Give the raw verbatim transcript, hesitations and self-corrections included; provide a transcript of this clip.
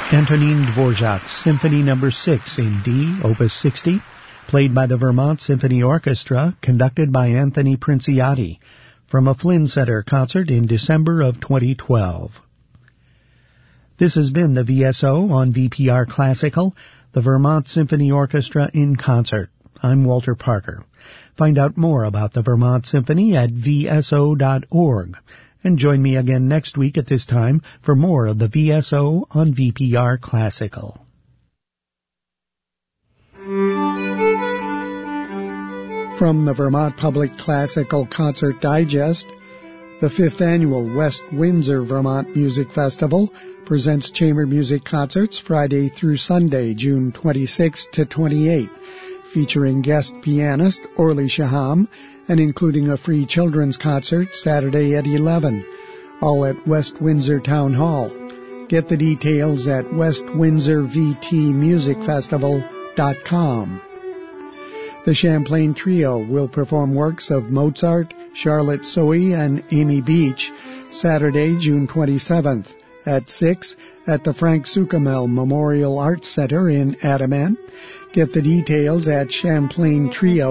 Antonin Dvorak's Symphony Number six in D, Opus sixty, played by the Vermont Symphony Orchestra, conducted by Anthony Princiati, from a Flynn Center concert in December of twenty twelve. This has been the V S O on V P R Classical, the Vermont Symphony Orchestra in concert. I'm Walter Parker. Find out more about the Vermont Symphony at V S O dot org. And join me again next week at this time for more of the V S O on V P R Classical. From the Vermont Public Classical Concert Digest, the fifth Annual West Windsor Vermont Music Festival presents chamber music concerts Friday through Sunday, June twenty-sixth to twenty-eighth, featuring guest pianist Orly Shaham and including a free children's concert Saturday at eleven, all at West Windsor Town Hall. Get the details at west windsor v t music festival dot com. The Champlain Trio will perform works of Mozart, Charlotte Sohi, and Amy Beach Saturday, June twenty-seventh at six at the Frank Sukamel Memorial Arts Center in Adamant. Get the details at champlain trio